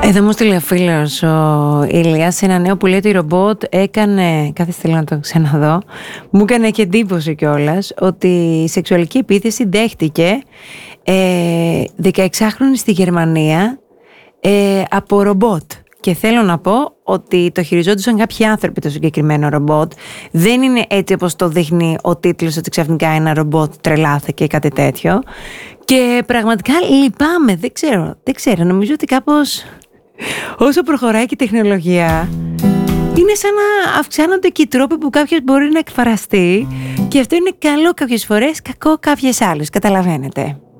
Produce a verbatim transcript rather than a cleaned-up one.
Εδώ μου στείλε ο φίλος ο Ηλίας ένα νέο που λέει ότι ρομπότ έκανε, κάθε στείλω να το ξαναδώ, μου έκανε και εντύπωση κιόλας ότι η σεξουαλική επίθεση δέχτηκε ε, δεκαεξάχρονη στη Γερμανία ε, από ρομπότ. Και θέλω να πω ότι το χειριζόντουσαν κάποιοι άνθρωποι το συγκεκριμένο ρομπότ. Δεν είναι έτσι όπως το δείχνει ο τίτλος, ότι ξαφνικά ένα ρομπότ τρελάθηκε ή κάτι τέτοιο. Και πραγματικά λυπάμαι, δεν ξέρω, δεν ξέρω, νομίζω ότι κάπως όσο προχωράει και η τεχνολογία είναι σαν να αυξάνονται και οι τρόποι που κάποιος μπορεί να εκφραστεί, και αυτό είναι καλό κάποιες φορές, κακό κάποιες άλλες, καταλαβαίνετε.